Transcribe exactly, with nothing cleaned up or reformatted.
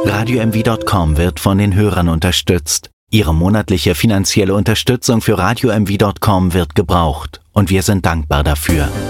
Radio M V Punkt com wird von den Hörern unterstützt. Ihre monatliche finanzielle Unterstützung für Radio M V Punkt com wird gebraucht und wir sind dankbar dafür.